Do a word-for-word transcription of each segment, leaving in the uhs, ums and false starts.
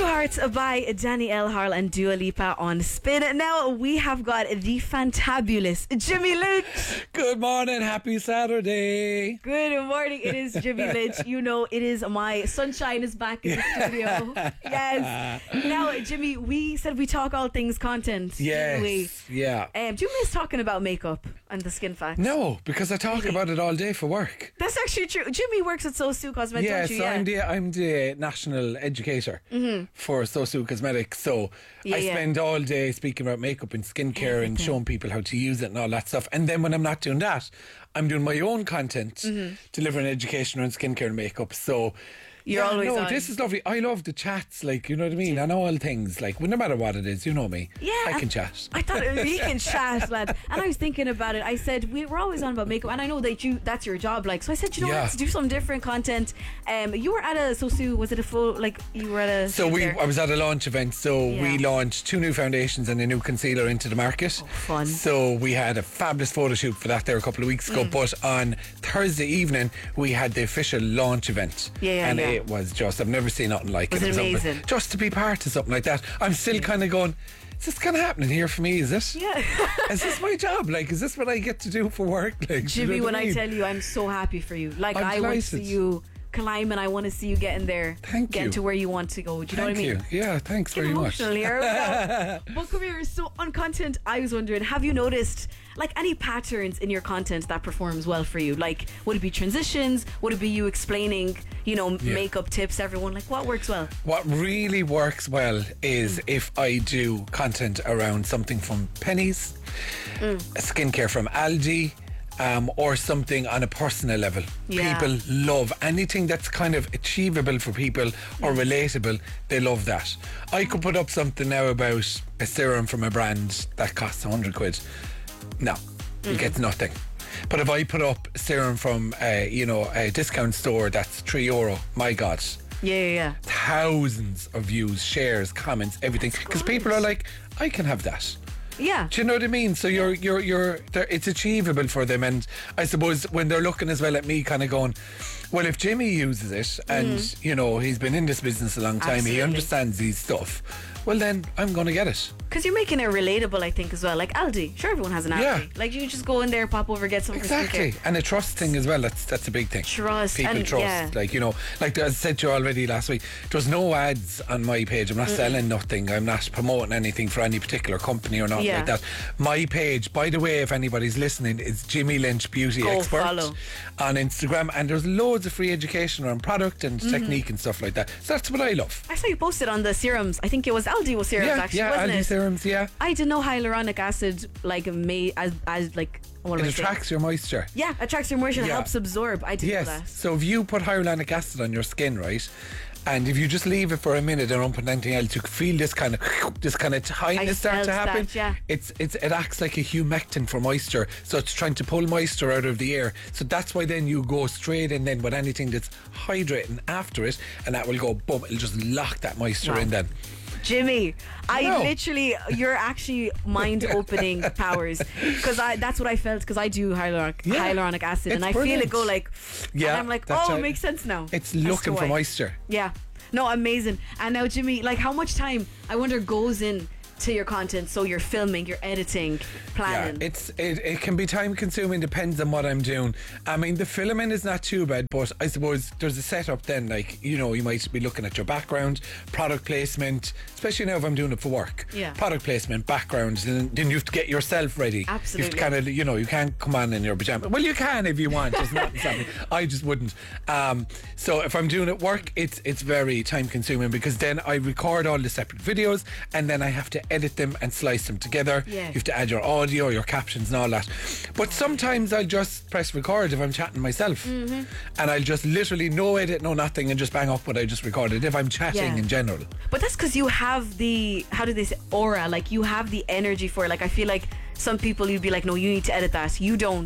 Two Hearts by Danny Elharl and Dua Lipa on Spin. Now we have got the fantabulous Jimmy Lynch. Good morning, happy Saturday. Good morning, it is Jimmy Lynch. You know, it is my sunshine is back in the studio. Yes. Now, Jimmy, we said we talk all things content. Yes, we? yeah. Um, do you miss talking about makeup and the skin facts? No, because I talk about it all day for work. That's actually true. Jimmy works at SoSu Cosmetics, Yeah, don't you? so Yeah. I'm the I'm the national educator Mm-hmm. for SoSu Cosmetics. So Yeah, I yeah. spend all day speaking about makeup and skincare and showing people how to use it and all that stuff. And then when I'm not doing that, I'm doing my own content, Mm-hmm. delivering education on skincare and makeup. So You're yeah, always no, on. this is lovely. I love the chats, like, you know what I mean, and all things, like, well, no matter what it is, you know me. Yeah, I can and chat. I thought we can chat, lad. And I was thinking about it. I said we were always on about makeup, and I know that you that's your job. Like, so I said, you know, Yeah. what, let's do some different content. Um, you were at a SoSu. Was it a full like you were at a? So we, there? I was at a launch event. So Yeah. we launched two new foundations and a new concealer into the market. Oh, fun. So we had a fabulous photo shoot for that there a couple of weeks Mm. ago. But on Thursday evening, we had the official launch event. Yeah, yeah, and yeah. it was just, I've never seen nothing like Was it. it unbe- amazing? Just to be part of something like that. I'm still kind of going, is this kind of happening here for me? Is it? Yeah. Is this my job? Like, is this what I get to do for work? Like, do you Jimmy, know what when I mean? tell you, I'm so happy for you. Like, I'm I want to see delighted. you climb, and I want to see you getting there. Thank getting you. to where you want to go. Do you know Thank what I mean? you. Yeah, thanks very much. Emotional here. Now, but come here. So on content, I was wondering, have you noticed like any patterns in your content that performs well for you? Like, would it be transitions? Would it be you explaining, you know, Yeah. makeup tips? Everyone, like, what works well? What really works well is Mm. if I do content around something from Pennies, Mm. skincare from Aldi, um, or something on a personal level. Yeah. People love anything that's kind of achievable for people or relatable. They love that. I could put up something now about a serum from a brand that costs a hundred quid. No, you get nothing. But if I put up serum from, uh, you know, a discount store that's three euro, my God. Yeah, yeah, yeah. Thousands of views, shares, comments, everything. Because people are like, I can have that. Yeah. Do you know what I mean? So you're, you're, you're. they're- It's achievable for them, and I suppose when they're looking as well at me, kind of going, well, if Jimmy uses it, and you know he's been in this business a long time, Absolutely. he understands these stuff. Well, then I'm going to get it. Because you're making it relatable, I think, as well. Like Aldi. Sure, everyone has an Aldi. Yeah. Like, you just go in there, pop over, get something for Exactly, skincare. and a trust thing as well. That's that's a big thing. Trust, people and- trust. yeah. Like, you know, like as I said to you already last week, there's no ads on my page. I'm not selling nothing. I'm not promoting anything for any particular company or nothing Yeah. like that. My page, by the way, if anybody's listening, is Jimmy Lynch Beauty Go Expert follow. on Instagram, and there's loads of free education around product and Mm-hmm. technique and stuff like that. So that's what I love. I saw you posted on the serums. I think it was Aldi was serums, yeah, actually, yeah, wasn't Aldi it? serums, yeah. I didn't know hyaluronic acid, like, made as, as like, what am It I saying? attracts your moisture. Yeah, attracts your moisture and Yeah. helps absorb. I didn't Yes. know that. So if you put hyaluronic acid on your skin, right, and if you just leave it for a minute and don't put anything else, you can feel this kind of this kind of tightness start felt to happen. that, yeah. It's it's it acts like a humectant for moisture, so it's trying to pull moisture out of the air. So that's why then you go straight in then with anything that's hydrating after it, and that will go boom. It'll just lock that moisture Wow. in then. Jimmy, I No. literally, you're actually mind-opening powers, because I that's what I felt, because I do hyaluronic, Yeah. hyaluronic acid, It's and I feel brilliant. it go like, Yeah, and I'm like, that's oh, right. it makes sense now. It's as to looking for why. moisture. Yeah, no, amazing. And now, Jimmy, like, how much time, I wonder, goes in to your content? So you're filming, you're editing, planning. Yeah, it's it, it can be time consuming, depends on what I'm doing. I mean, the filming is not too bad, but I suppose there's a setup then, like, you know, you might be looking at your background, product placement, especially now if I'm doing it for work. Yeah. Product placement, background, then, then you have to get yourself ready. You have Absolutely. to kind of, you know, you can't come on in your pajamas. Well, you can if you want, there's nothing stopping. I just wouldn't. Um, so if I'm doing it work, it's it's very time consuming, because then I record all the separate videos and then I have to edit them and slice them together. Yeah. You have to add your audio, your captions and all that. But sometimes I'll just press record if I'm chatting myself, Mm-hmm. and I'll just literally no edit, no nothing, and just bang up what I just recorded if I'm chatting Yeah. in general. But that's because you have the, how do they say, aura, like you have the energy for it. Like, I feel like some people you'd be like, no, you need to edit that. You don't.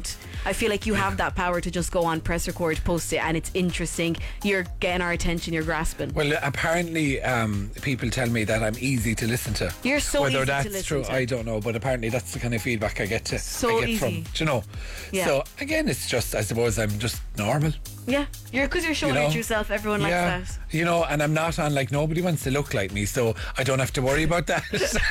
I feel like you have that power to just go on, press record, post it, and it's interesting. You're getting our attention. You're grasping. Well, apparently, um, people tell me that I'm easy to listen to. You're so Whether easy that's to listen true, to. I don't know, but apparently that's the kind of feedback I get to. So I get easy. from, do you know? Yeah. So again, it's just, I suppose, I'm just normal. Yeah, you're because you're showing You know? your true self. Everyone yeah, likes that. you know, and I'm not on like nobody wants to look like me, so I don't have to worry about that.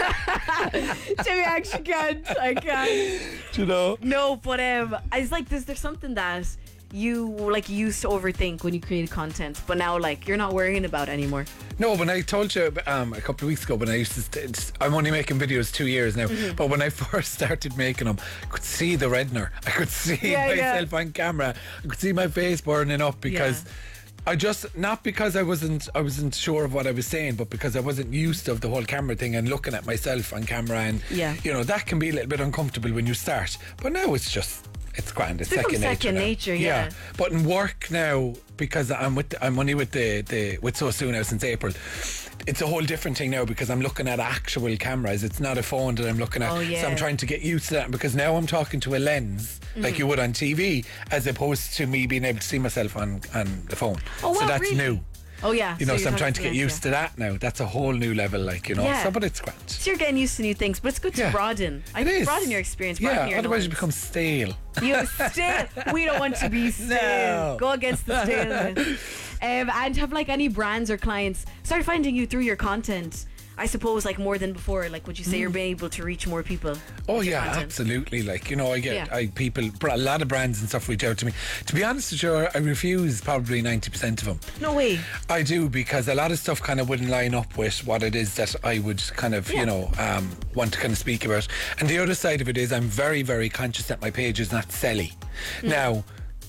Jimmy, I actually can't. I can't. Do you know? No, but um, it's like there's there's something that you like used to overthink when you created content, but now like you're not worrying about it anymore. No, when I told you um, a couple of weeks ago, when I used to, st- I'm only making videos two years now, Mm-hmm. but when I first started making them, I could see the reddener. I could see Yeah, yeah. myself on camera. I could see my face burning up because. Yeah. I just not because I wasn't I wasn't sure of what I was saying, but because I wasn't used to the whole camera thing and looking at myself on camera, and Yeah. you know that can be a little bit uncomfortable when you start. But now it's just it's grand. It's It's become second nature. second now. nature, yeah. But in work now, because I'm with I'm only with the, the with So Soon now since April. It's a whole different thing now because I'm looking at actual cameras. It's not a phone that I'm looking at. Oh, yeah. So I'm trying to get used to that because now I'm talking to a lens like Mm. you would on T V, as opposed to me being able to see myself on, on the phone. Oh, so wow, that's really? new. Oh yeah, You know, so, you're I'm trying to talking get to used to that now. That's a whole new level, like, you know. Yeah. So, but it's grand. So you're getting used to new things, but it's good to Yeah. broaden. I It think is. broaden your experience. Broaden Yeah, your otherwise you knowledge. become stale. You still, we don't want to be stale. No. Go against the staleness. Um, and have like any brands or clients start finding you through your content? I suppose like more than before. Like, would you say you're being able to reach more people? Oh with your yeah, content? absolutely. Like, you know, I get Yeah. I people a lot of brands and stuff reach out to me. To be honest with you, I refuse probably ninety percent of them. No way. I do, because a lot of stuff kind of wouldn't line up with what it is that I would kind of, Yeah. you know, um, want to kind of speak about. And the other side of it is I'm very, very conscious that my page is not selly. Hmm. Now,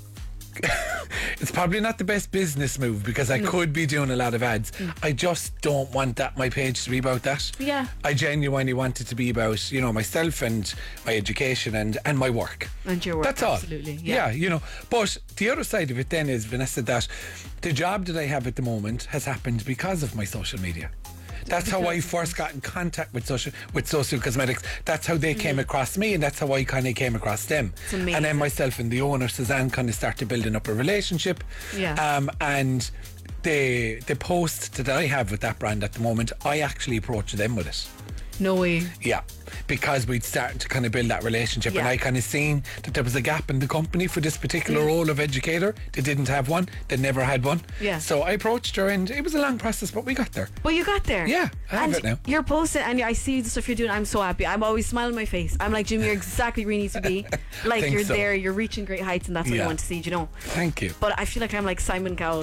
it's probably not the best business move because I could be doing a lot of ads. I just don't want that my page to be about that. Yeah. I genuinely want it to be about, you know, myself and my education and, and my work. And your work, That's all. absolutely, yeah. you know. But the other side of it then is, Vanessa, that the job that I have at the moment has happened because of my social media. That's how I first got in contact with social with So Soon Cosmetics. That's how they came across me, and that's how I kind of came across them. It's amazing. And then myself and the owner Suzanne kind of started building up a relationship. Yeah. Um, and the the post that I have with that brand at the moment, I actually approached them with it. No way. Yeah, because we'd started to kind of build that relationship, and Yeah. I kind of seen that there was a gap in the company for this particular role of educator. They didn't have one. They never had one. Yeah. So I approached her, and it was a long process, but we got there. Well, you got there. Yeah, I have and it now. You're posting, and I see the stuff you're doing. I'm so happy. I'm always smiling my face. I'm like, Jimmy, you're exactly where you need to be. Like, Think you're so. there, you're reaching great heights, and that's what Yeah. I want to see, do you know? Thank you. But I feel like I'm like Simon Cowell.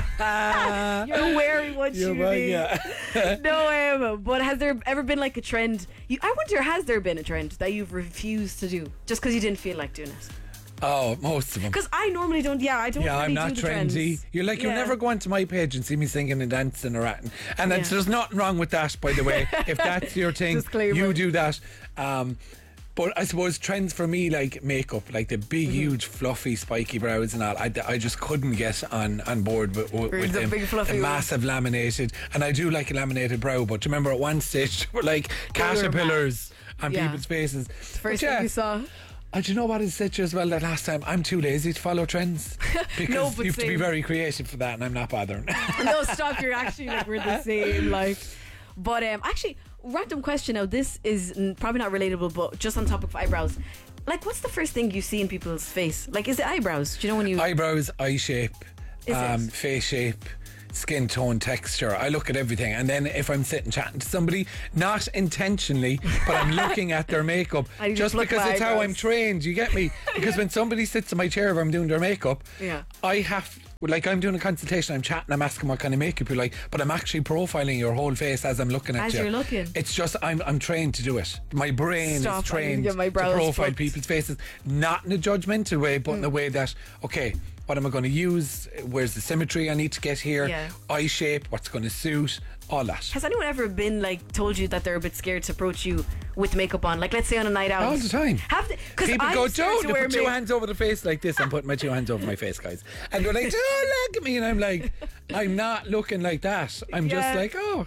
You're where we want you You're to right, be. yeah. No, um, but has there ever been like a trend? You, I wonder, has there been a trend that you've refused to do just because you didn't feel like doing it? Oh, most of them. Because I normally don't. Yeah, I don't. Yeah, really I'm not do the trendy. trends. You're like, you'll Yeah. never go onto my page and see me singing and dancing or ratting. And Yeah. it's, there's nothing wrong with that, by the way. If that's your thing, Disclaimer. you do that. Um, but I suppose trends for me, like makeup, like the big, Mm-hmm. huge, fluffy, spiky brows and all, I, I just couldn't get on, on board with, with, with the them. big fluffy the one. massive laminated. And I do like a laminated brow, but do you remember at one stage, there were like caterpillars on Yeah. people's faces. First But yeah, thing you saw. and do you know what I said to you as well that last time? I'm too lazy to follow trends. Because No, but you have to be same. very creative for that, and I'm not bothering. No, stop. You're actually like we're the same. Like, but um, actually, random question. Now, this is mm, probably not relatable, but just on topic of eyebrows. Like, what's the first thing you see in people's face? Like, is it eyebrows? Do you know when you? Eyebrows, eye shape, Is um, it? face shape, skin tone, texture. I look at everything, and then if I'm sitting chatting to somebody, not intentionally, but I'm looking at their makeup, I need to just pluck because my it's how eyebrows. I'm trained. You get me? Because when somebody sits in my chair, if I'm doing their makeup, Yeah. I have. Like, I'm doing a consultation, I'm chatting, I'm asking what kind of makeup you like, but I'm actually profiling your whole face as I'm looking at As you. you're looking. It's just I'm I'm trained to do it. My brain Stop, I is need to trained get to my brows profile plucked. people's faces, not in a judgmental way, but Mm. in a way that, okay, what am I going to use? Where's the symmetry I need to get here? Yeah. Eye shape, what's going to suit? All that. Has anyone ever been like told you that they're a bit scared to approach you with makeup on? Like, let's say on a night out. All the time. Have they? Because People I'm go, scared Joe, to they wear put two makeup. hands over the face like this. I'm putting my two hands over my face, guys. And they're like, Joe, look at me. And I'm like, I'm not looking like that. I'm Yeah. just like, oh.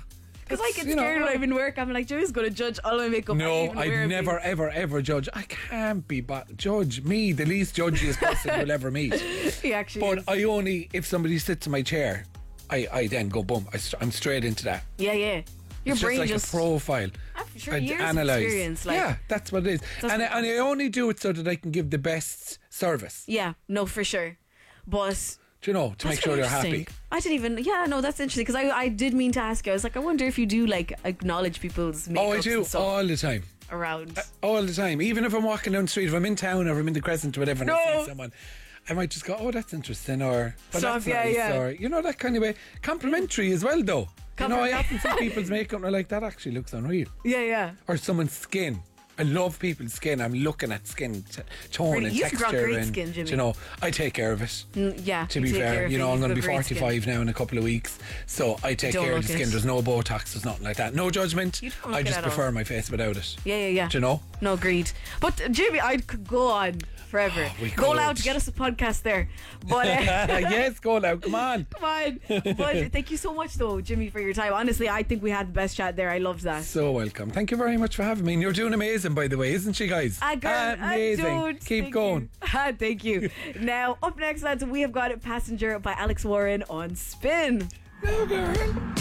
Because I get you know, scared when I'm in work. I'm like, Jimmy's going to judge all my makeup. I No, even wear I'd a never, wig. ever, ever judge. I can't be but judge me, the least judgiest person you'll ever meet. He actually But is. I only, if somebody sits in my chair, I, I then go boom. I, st- I'm straight into that. Yeah, yeah. Your It's brain just like just. a profile. I'm sure I'd years of analyse. experience. Like, yeah, that's what it is. That's And I, what- and I only do it so that I can give the best service. Yeah, no, for sure. But Do you know, to make that's sure really they're happy. interesting. I didn't even. Yeah, no, that's interesting because I, I did mean to ask you. I was like, I wonder if you do like acknowledge people's makeups Oh, I do and stuff all the time. around. All the time. Even if I'm walking down the street, if I'm in town or if I'm in the Crescent or whatever, and I No. see someone, I might just go, oh, that's interesting, or but Stuff, that's yeah, nice, yeah. or you know, that kind of way. Complimentary as well, though. You know, I often see people's makeup and I'm like, that actually looks unreal. Yeah, yeah. Or someone's skin. I love people's skin. I'm looking at skin t- tone Really? and You've got texture. great and, skin, Jimmy. do you know, I take care of it. Mm, yeah. To you be take care fair, of you it. know, I'm You've going to got be great skin. forty-five now in a couple of weeks, so I take Don't care of look the skin. it. There's no Botox, there's nothing like that. No judgment. You don't I look it just at all. prefer my face without it. Yeah, yeah, yeah. Do you know? No, agreed. But uh, Jimmy, I could go on forever. Oh, we go could. loud to get us a podcast there. But uh, Yes, go now. Come on. come on. But thank you so much, though, Jimmy, for your time. Honestly, I think we had the best chat there. I loved that. So welcome. Thank you very much for having me. And you're doing amazing, by the way, isn't she, guys? Ah, girl, amazing. ah, dude, Keep thank going. you. Ah, thank you. Now, up next, lads, we have got Passenger by Alex Warren on Spin. Go, girl.